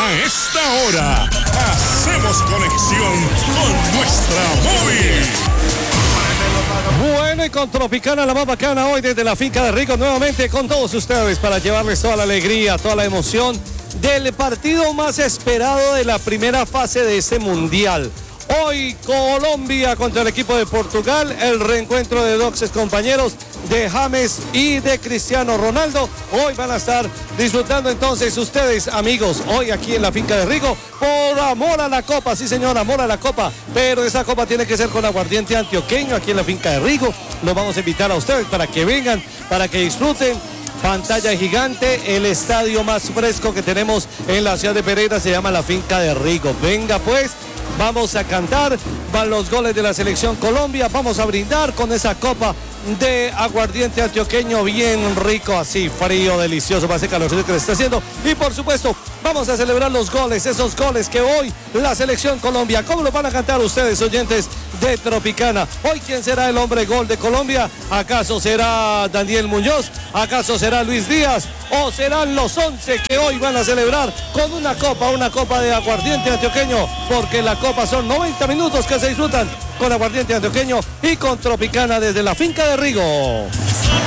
A esta hora hacemos conexión con nuestra móvil. Bueno, y con Tropicana, la más bacana hoy desde la finca de Rico, nuevamente con todos ustedes para llevarles toda la alegría, toda la emoción del partido más esperado de la primera fase de este mundial. Hoy Colombia contra el equipo de Portugal, el reencuentro de dos compañeros de James y de Cristiano Ronaldo. Hoy van a estar disfrutando entonces ustedes, amigos, hoy aquí en la finca de Rigo, por amor a la copa, sí señor, amor a la copa, pero esa copa tiene que ser con aguardiente antioqueño aquí en la finca de Rigo. Los vamos a invitar a ustedes para que vengan, para que disfruten. Pantalla gigante, el estadio más fresco que tenemos en la ciudad de Pereira se llama la finca de Rigo. Venga pues, vamos a cantar, van los goles de la selección Colombia, vamos a brindar con esa copa de aguardiente antioqueño bien rico, así frío, delicioso, para ese calorcito que le está haciendo. Y por supuesto, vamos a celebrar los goles, esos goles que hoy la selección Colombia, ¿cómo lo van a cantar ustedes, oyentes de Tropicana? Hoy, ¿quién será el hombre gol de Colombia? ¿Acaso será Daniel Muñoz? ¿Acaso será Luis Díaz? ¿O serán los 11 que hoy van a celebrar con una copa de aguardiente antioqueño? Porque la copa son 90 minutos que se disfrutan con aguardiente antioqueño y con Tropicana desde la finca de Rigo.